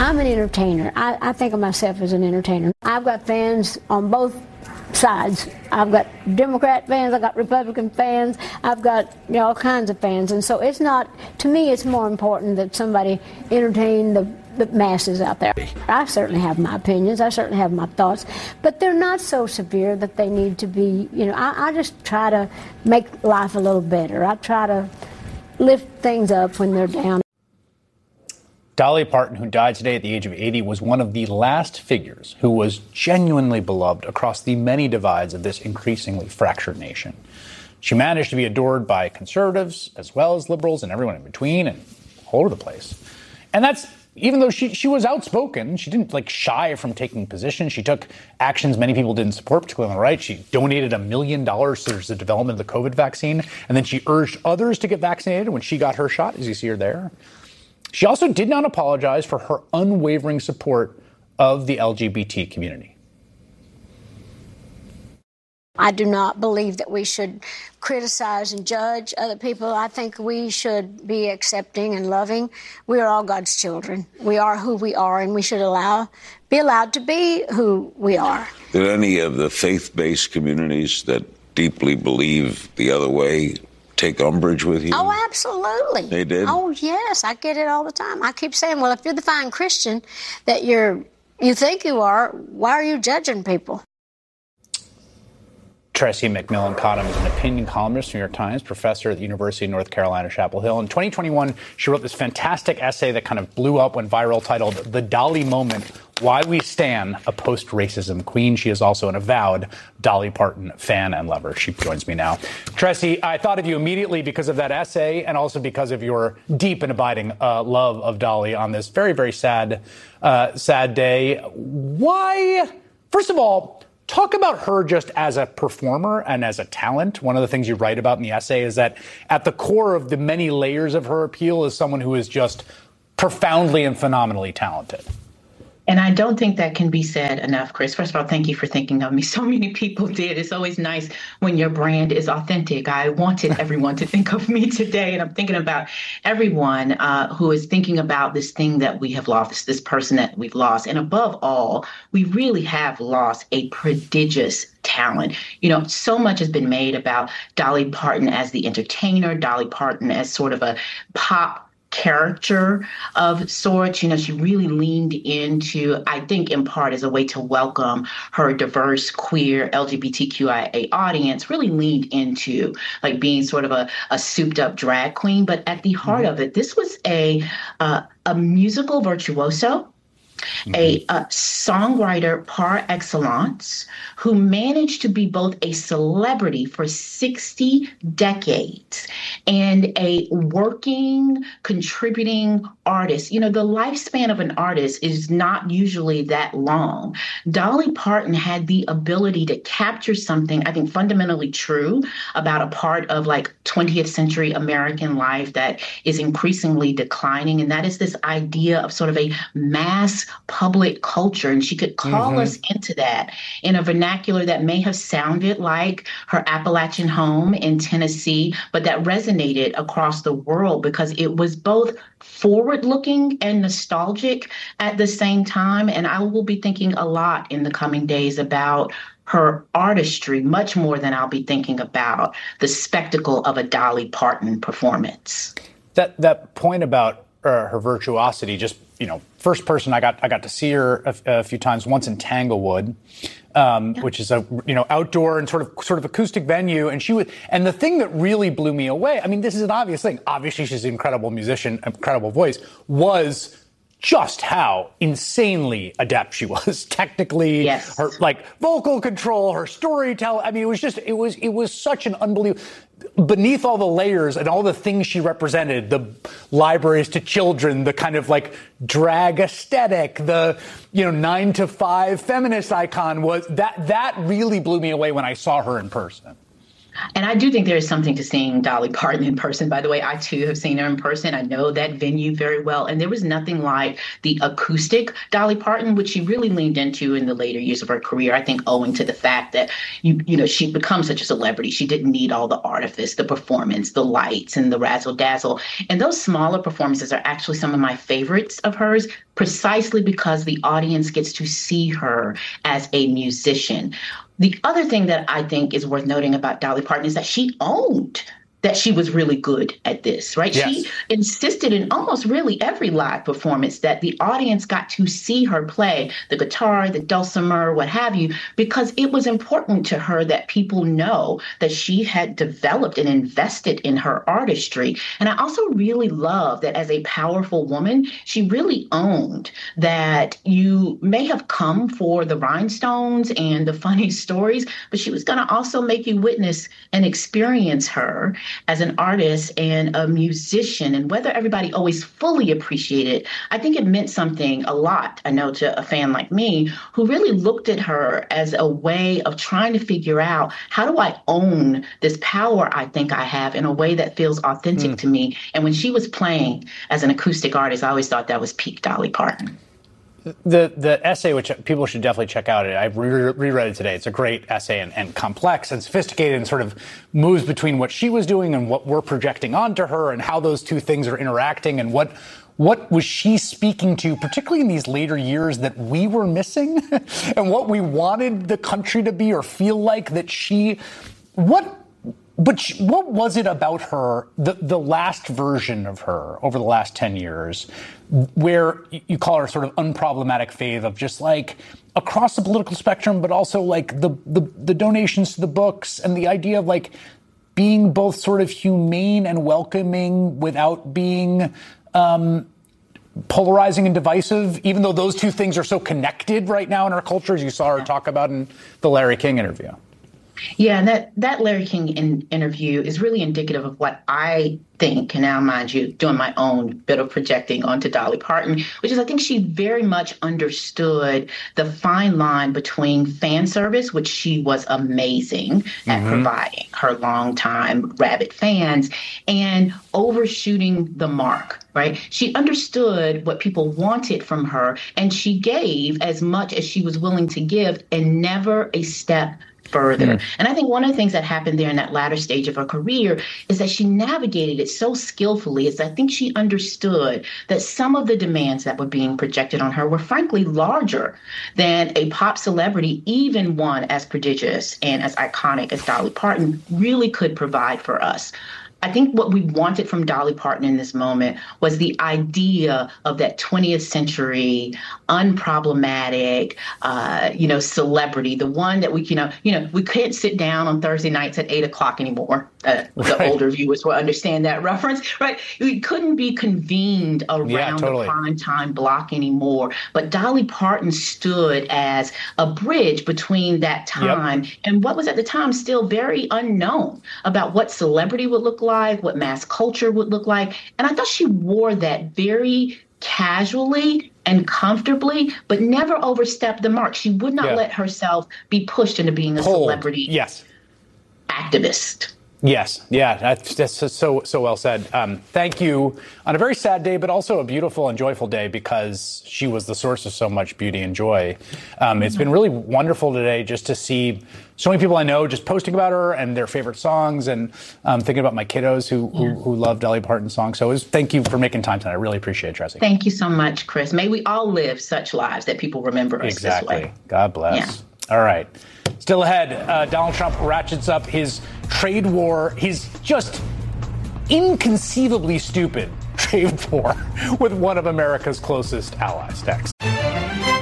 I'm an entertainer. I think of myself as an entertainer. I've got fans on both sides. I've got Democrat fans, I've got Republican fans, I've got all kinds of fans. And so it's not, to me, it's more important that somebody entertain the masses out there. I certainly have my opinions, I certainly have my thoughts, but they're not so severe that they need to be, I just try to make life a little better. I try to lift things up when they're down. Dolly Parton, who died today at the age of 80, was one of the last figures who was genuinely beloved across the many divides of this increasingly fractured nation. She managed to be adored by conservatives as well as liberals and everyone in between and all over the place. And that's even though she was outspoken, she didn't shy from taking positions. She took actions many people didn't support, particularly on the right. She donated $1 million towards the development of the COVID vaccine. And then she urged others to get vaccinated when she got her shot, as you see her there. She also did not apologize for her unwavering support of the LGBT community. I do not believe that we should criticize and judge other people. I think we should be accepting and loving. We are all God's children. We are who we are, and we should be allowed to be who we are. Did any of the faith-based communities that deeply believe the other way take umbrage with you? Oh, absolutely. They did? Oh, yes. I get it all the time. I keep saying, well, if you're the fine Christian that you think you are, why are you judging people? Tressie McMillan Cottom is an opinion columnist for New York Times, professor at the University of North Carolina, Chapel Hill. In 2021, she wrote this fantastic essay that kind of blew up, went viral, titled The Dolly Moment, Why We Stan a Post-Racism Queen. She is also an avowed Dolly Parton fan and lover. She joins me now. Tressie, I thought of you immediately because of that essay and also because of your deep and abiding love of Dolly on this very, very sad day. Why? First of all, talk about her just as a performer and as a talent. One of the things you write about in the essay is that at the core of the many layers of her appeal is someone who is just profoundly and phenomenally talented. And I don't think that can be said enough, Chris. First of all, thank you for thinking of me. So many people did. It's always nice when your brand is authentic. I wanted everyone to think of me today, and I'm thinking about everyone who is thinking about this thing that we have lost, this person that we've lost. And above all, we really have lost a prodigious talent. So much has been made about Dolly Parton as the entertainer, Dolly Parton as sort of a pop character of sorts. She really leaned into, I think in part as a way to welcome her diverse, queer, LGBTQIA audience, really leaned into being sort of a souped up drag queen. But at the heart of it, this was a musical virtuoso, a songwriter par excellence who managed to be both a celebrity for 60 decades and a working, contributing artist. The lifespan of an artist is not usually that long. Dolly Parton had the ability to capture something, I think, fundamentally true about a part of 20th century American life that is increasingly declining. And that is this idea of sort of a mass public culture. And she could call us into that in a vernacular that may have sounded like her Appalachian home in Tennessee, but that resonated across the world because it was both forward-looking and nostalgic at the same time. And I will be thinking a lot in the coming days about her artistry, much more than I'll be thinking about the spectacle of a Dolly Parton performance. That point about her virtuosity, just, first person I got to see her a few times, once in Tanglewood, which is a outdoor and sort of acoustic venue, and the thing that really blew me away, I mean, this is an obvious thing. Obviously, she's an incredible musician, incredible voice, was just how insanely adept she was technically. Yes. Her vocal control, her storytelling. I mean, it was such an unbelievable, beneath all the layers and all the things she represented, the libraries to children, the kind of drag aesthetic, the 9 to 5 feminist icon, was that really blew me away when I saw her in person. And I do think there is something to seeing Dolly Parton in person. By the way, I too have seen her in person. I know that venue very well. And there was nothing like the acoustic Dolly Parton, which she really leaned into in the later years of her career. I think owing to the fact that, she'd become such a celebrity. She didn't need all the artifice, the performance, the lights, and the razzle dazzle. And those smaller performances are actually some of my favorites of hers, precisely because the audience gets to see her as a musician. The other thing that I think is worth noting about Dolly Parton is that she owned that she was really good at this, right? Yes. She insisted in almost really every live performance that the audience got to see her play the guitar, the dulcimer, what have you, because it was important to her that people know that she had developed and invested in her artistry. And I also really love that as a powerful woman, she really owned that you may have come for the rhinestones and the funny stories, but she was going to also make you witness and experience her as an artist and a musician. And whether everybody always fully appreciated it, I think it meant something a lot, I know, to a fan like me who really looked at her as a way of trying to figure out, how do I own this power I think I have in a way that feels authentic to me? And when she was playing as an acoustic artist, I always thought that was peak Dolly Parton. The essay, which people should definitely check out, I've reread it today. It's a great essay and complex and sophisticated and sort of moves between what she was doing and what we're projecting onto her and how those two things are interacting and what was she speaking to, particularly in these later years, that we were missing and what we wanted the country to be or feel like that she... What was it about her, the last version of her over the last 10 years, where you call her sort of unproblematic faith of just like across the political spectrum, but also like the donations to the books and the idea of like being both sort of humane and welcoming without being polarizing and divisive, even though those two things are so connected right now in our culture, as you saw her talk about in the Larry King interview? Yeah, and that Larry King interview is really indicative of what I think, and now, mind you, doing my own bit of projecting onto Dolly Parton, which is I think she very much understood the fine line between fan service, which she was amazing at providing her longtime rabid fans, and overshooting the mark, right? She understood what people wanted from her, and she gave as much as she was willing to give and never a step further. And I think one of the things that happened there in that latter stage of her career is that she navigated it so skillfully, is I think she understood that some of the demands that were being projected on her were frankly larger than a pop celebrity, even one as prodigious and as iconic as Dolly Parton, really could provide for us. I think what we wanted from Dolly Parton in this moment was the idea of that 20th century unproblematic, celebrity, the one that we, we can't sit down on Thursday nights at 8 o'clock anymore. The older viewers will understand that reference, right? We couldn't be convened around the primetime block anymore. But Dolly Parton stood as a bridge between that time and what was at the time still very unknown about what celebrity would look like, what mass culture would look like. And I thought she wore that very casually and comfortably, but never overstepped the mark. She would not let herself be pushed into being a celebrity activist. Yes. Yeah. That's so well said. Thank you on a very sad day, but also a beautiful and joyful day because she was the source of so much beauty and joy. It's been really wonderful today just to see so many people I know just posting about her and their favorite songs and thinking about my kiddos who love Dolly Parton songs. So thank you for making time tonight. I really appreciate it, Tressie. Thank you so much, Chris. May we all live such lives that people remember us this way. God bless. Yeah. All right. Still ahead, Donald Trump ratchets up his trade war, his just inconceivably stupid trade war with one of America's closest allies. Next.